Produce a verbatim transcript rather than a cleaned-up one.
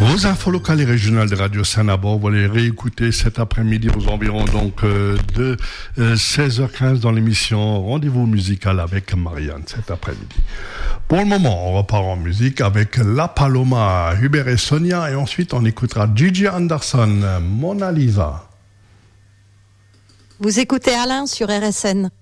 Vos infos locales et régionales de Radio Saint-Nabord, vous allez réécouter cet après-midi aux environs donc euh, de euh, seize heures quinze dans l'émission Rendez-vous musical avec Marianne cet après-midi. Pour le moment, on repart en musique avec La Paloma, Hubert et Sonia, et ensuite on écoutera Gigi Anderson, Mona Lisa. Vous écoutez Alain sur R S N.